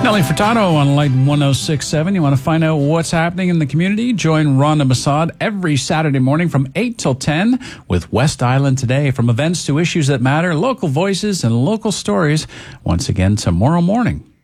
Nelly Furtado on Light 106.7. You want to find out what's happening in the community? Join Rhonda Massad every Saturday morning from 8 till 10 with West Island Today. From events to issues that matter, local voices and local stories. Once again tomorrow morning.